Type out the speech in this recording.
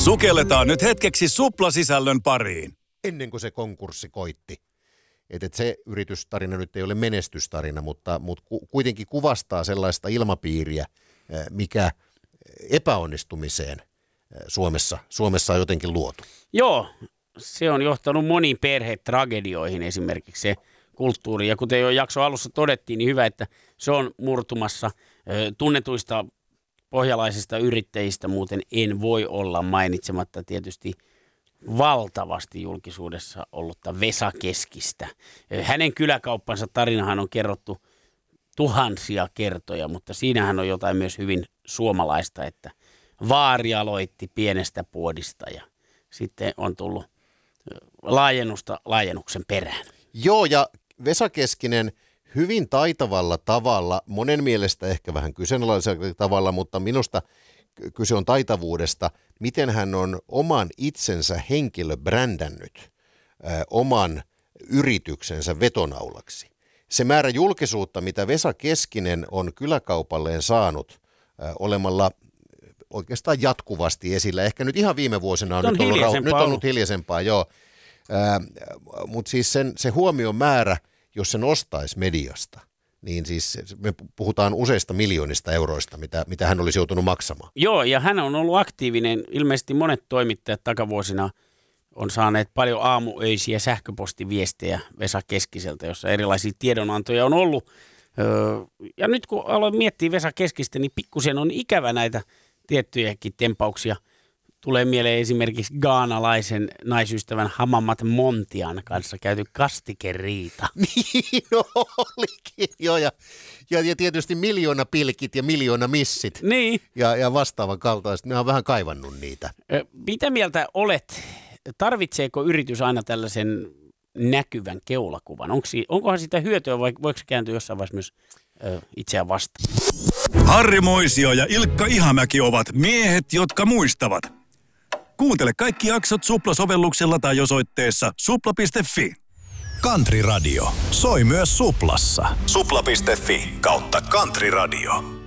Sukelletaan nyt hetkeksi Supla-sisällön pariin. Ennen kuin se konkurssi koitti. Et se yritystarina nyt ei ole menestystarina, mutta kuitenkin kuvastaa sellaista ilmapiiriä, mikä epäonnistumiseen Suomessa on jotenkin luotu. Joo, se on johtanut moniin perhetragedioihin esimerkiksi se kulttuuri. Ja kuten jo jakso alussa todettiin, niin hyvä, että se on murtumassa tunnetuista pohjalaisista yrittäjistä. Muuten en voi olla mainitsematta tietysti valtavasti julkisuudessa ollutta Vesa Keskistä. Hänen kyläkauppansa tarinahan on kerrottu tuhansia kertoja, mutta siinähän on jotain myös hyvin suomalaista, että vaari aloitti pienestä puodista ja sitten on tullut laajennusta laajennuksen perään. Joo, ja Vesa Keskinen hyvin taitavalla tavalla, monen mielestä ehkä vähän kyseenalaisella tavalla, mutta minusta kyse on taitavuudesta, miten hän on oman itsensä henkilöbrändännyt oman yrityksensä vetonaulaksi. Se määrä julkisuutta, mitä Vesa Keskinen on kyläkaupalleen saanut olemalla oikeastaan jatkuvasti esillä. Ehkä nyt ihan viime vuosina on nyt ollut hiljaisempaa, joo. Mutta siis se huomion määrä, jos se nostaisi mediasta, niin siis me puhutaan useista miljoonista euroista, mitä hän olisi joutunut maksamaan. Joo, ja hän on ollut aktiivinen. Ilmeisesti monet toimittajat takavuosina on saaneet paljon aamuöisiä sähköpostiviestejä Vesa Keskiseltä, jossa erilaisia tiedonantoja on ollut. Ja nyt kun aloin miettiä Vesa Keskistä, niin pikkusen on ikävä näitä tiettyjäkin tempauksia. Tulee mieleen esimerkiksi ghanalaisen naisystävän Hamamat Montian kanssa käyty kastikeriita. Niin olikin, joo. Ja tietysti miljoona pilkit ja miljoona missit. Niin. Ja vastaavan kaltaiset. Minä olen vähän kaivannut niitä. Mitä mieltä olet? Tarvitseeko yritys aina tällaisen näkyvän keulakuvan? Onkohan sitä hyötyä vai voiko se kääntyä jossain vaiheessa myös itseään vastaan? Harri Moisio ja Ilkka Ihamäki ovat miehet, jotka muistavat. Kuuntele kaikki jaksot Supla-sovelluksella tai osoitteessa supla.fi. Country Radio. Soi myös Suplassa. Supla.fi/Country Radio.